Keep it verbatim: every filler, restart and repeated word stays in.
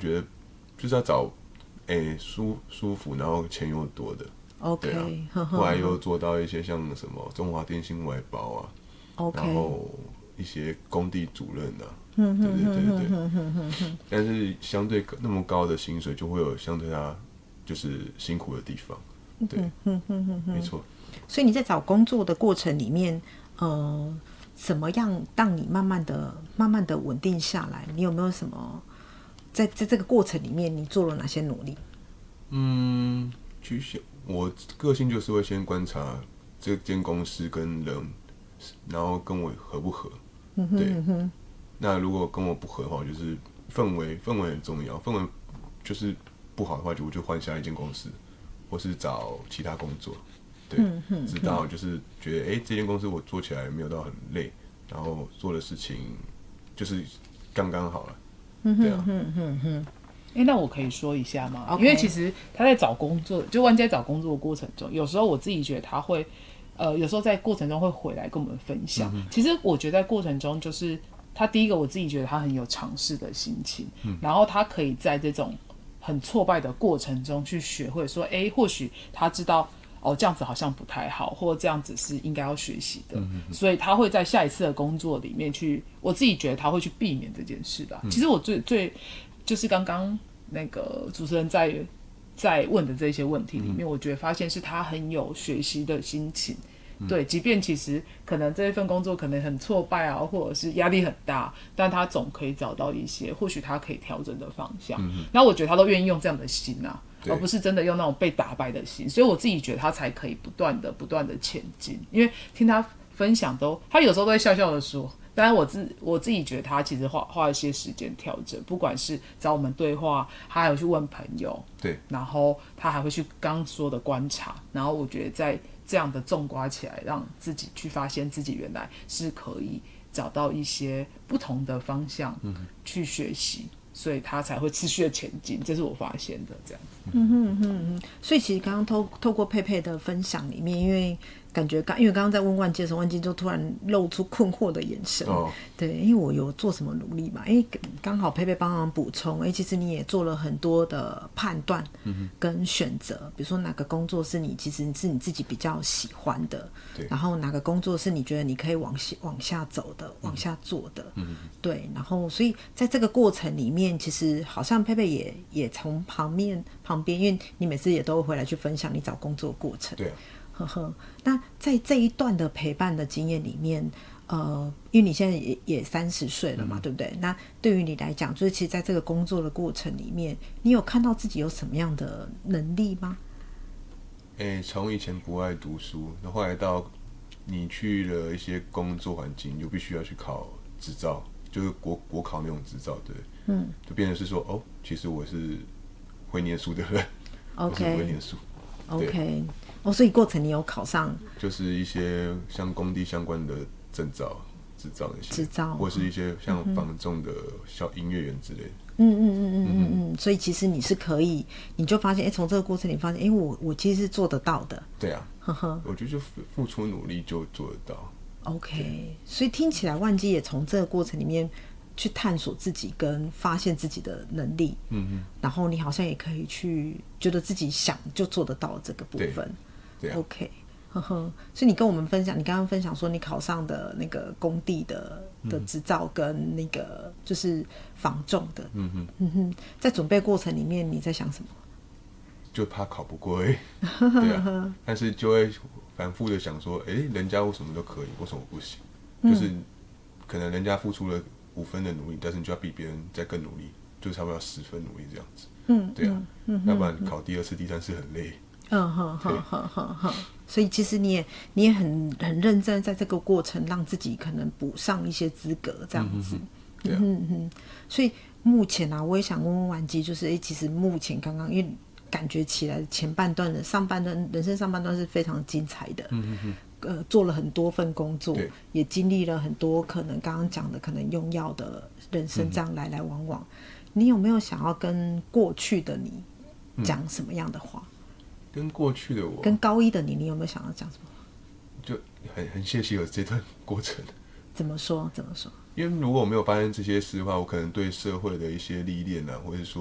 觉得就是要找哎、欸、舒舒服，然后钱又多的。 OK， 对啊， 呵后来又做到一些像什么中华电信外包啊， OK， 然后一些工地主任啊，对对对对。但是相对那么高的薪水，就会有相对他就是辛苦的地方。对，没错。 所以你在找工作的过程里面，呃，怎么样让你慢慢的、慢慢的稳定下来？你有没有什么在在这个过程里面，你做了哪些努力？ 嗯，去想我个性就是会先观察这间公司跟人，然后跟我合不合。对，那如果跟我不合的话，就是氛围，氛围很重要。氛围就是不好的话，就我就换下一间公司，或是找其他工作。对，直到就是觉得，哎、欸，这间公司我做起来没有到很累，然后做的事情就是刚刚好了。对啊。 哎，那我可以说一下吗？ Okay. 因为其实他在找工作，就万佳找工作的过程中，有时候我自己觉得他会，呃，有时候在过程中会回来跟我们分享。嗯、其实我觉得在过程中，就是他第一个，我自己觉得他很有尝试的心情，嗯、然后他可以在这种很挫败的过程中去学会说，哎，或许他知道。哦，这样子好像不太好，或者这样子是应该要学习的，嗯、所以他会在下一次的工作里面去，我自己觉得他会去避免这件事的、啊。嗯、其实我最最就是刚刚那个主持人在在问的这些问题里面，嗯、我觉得发现是他很有学习的心情。嗯、对，即便其实可能这一份工作可能很挫败啊，或者是压力很大，但他总可以找到一些或许他可以调整的方向。嗯、然后我觉得他都愿意用这样的心啊。而不是真的用那种被打败的心，所以我自己觉得他才可以不断的、不断的前进。因为听他分享都，他有时候都会笑笑的说，当然我自我自己觉得他其实花花一些时间调整，不管是找我们对话，他还有去问朋友， 对， 然后他还会去刚刚说的观察，然后我觉得在这样的纵刮起来，让自己去发现自己原来是可以找到一些不同的方向去学习。嗯，所以他才会持续的前进，这是我发现的这样子。 嗯哼哼哼，所以其实刚刚透透过佩佩的分享里面，因为感觉刚因为刚刚在问万基的时候，万基就突然露出困惑的眼神。哦，对，因为我有做什么努力嘛？因为刚好佩佩帮忙补充，哎，其实你也做了很多的判断跟选择，嗯、比如说哪个工作是你其实是你自己比较喜欢的，对，然后哪个工作是你觉得你可以往下往下走的，往下做的，嗯，对，然后所以在这个过程里面，其实好像佩佩也也从旁边旁边，因为你每次也都会回来去分享你找工作的过程， 对、啊。 呵呵，那在这一段的陪伴的经验里面，呃，因为你现在也也三十岁了嘛，嗯、对不对？那对于你来讲，就是其实在这个工作的过程里面，你有看到自己有什么样的能力吗？ 诶，从以前不爱读书，那后来到你去了一些工作环境，就必须要去考执照，就是国国考那种执照，对，嗯，就变成是说，哦，其实我是会念书的人 ，OK， 我是不会念书 ，OK。哦，所以过程你有考上， 就是一些像工地相关的证照、执照那些， 执照， 或是一些像房仲的小音乐员之类的。 嗯嗯嗯嗯嗯嗯。所以其实你是可以，你就发现，哎，从这个过程你发现，哎，我我其实是做得到的。 对啊，呵呵，我觉得就付出努力就做得到。 OK， 所以听起来万基也从这个过程里面去探索自己跟发现自己的能力，嗯嗯，然后你好像也可以去觉得自己想就做得到这个部分。 对啊、 OK， 呵呵，所以你跟我们分享，你刚刚分享说你考上的那个工地的的执照跟那个就是房仲的，嗯哼，嗯哼，在准备过程里面你在想什么？ 就怕考不过而已，对啊，但是就会反复的想说，哎、欸，人家为什么都可以，为什么不行？嗯、就是可能人家付出了五分的努力，但是你就要比别人再更努力，就差不多要十分努力这样子，嗯，对啊，嗯、要不然考第二次、第三次很累。 嗯哼哼哼哼哼，所以其实你也你也很很认真，在这个过程让自己可能补上一些资格，这样子。嗯哼哼，对啊，嗯哼，所以目前啊，我也想问问万基，就是哎，其实目前刚刚因为感觉起来前半段的上半段人生上半段是非常精彩的，嗯哼哼，呃，做了很多份工作，也经历了很多可能刚刚讲的可能用药的人生这样来来往往。嗯、你有没有想要跟过去的你讲什么样的话？嗯跟过去的我， 跟高一的你，你有没有想要讲什么？ 就很很谢谢有这段过程。 怎么说？怎么说？ 因为如果我没有发生这些事的话，我可能对社会的一些历练啊，或者说